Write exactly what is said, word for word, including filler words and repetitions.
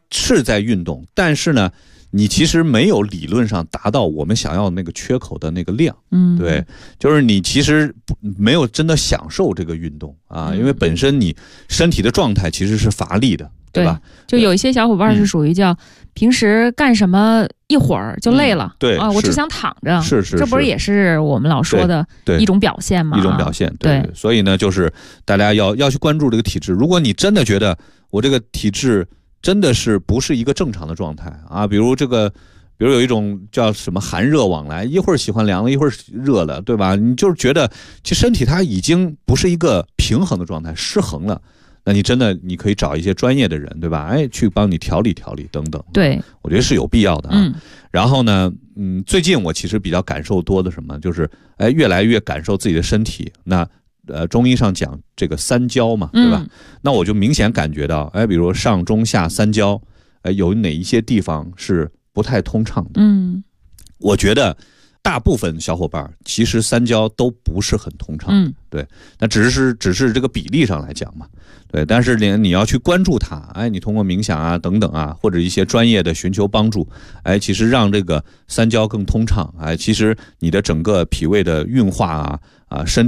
是在运动，但是呢，你其实没有理论上达到我们想要那个缺口的那个量，嗯，对，就是你其实没有真的享受这个运动啊，因为本身你身体的状态其实是乏力的，对吧？ 就有一些小伙伴是属于叫平时干什么一会儿就累了， 嗯、对啊，我只想躺着， 是是， 这不是也是我们老说的一种表现吗？ 一种表现，对。 对， 所以呢，就是大家要要去关注这个体质。如果你真的觉得我这个体质真的是不是一个正常的状态啊，比如这个。比如有一种叫什么寒热往来，一会儿喜欢凉了，一会儿热了，对吧？你就是觉得其实身体它已经不是一个平衡的状态，失衡了。那你真的你可以找一些专业的人，对吧？哎，去帮你调理调理等等。 对， 我觉得是有必要的啊。 嗯。 然后呢，嗯，最近我其实比较感受多的什么，就是哎，越来越感受自己的身体。那呃，中医上讲这个三焦嘛，对吧？嗯、那我就明显感觉到，哎，比如上中下三焦，哎，有哪一些地方是不太通畅的。 嗯， 我觉得大部分小伙伴其实三焦都不是很通畅。 嗯， 对，那只是只是这个比例上来讲嘛。对，但是连你要去关注它，哎，你通过冥想啊等等啊，或者一些专业的寻求帮助，哎，其实让这个三焦更通畅，哎，其实你的整个脾胃的运化啊啊身体。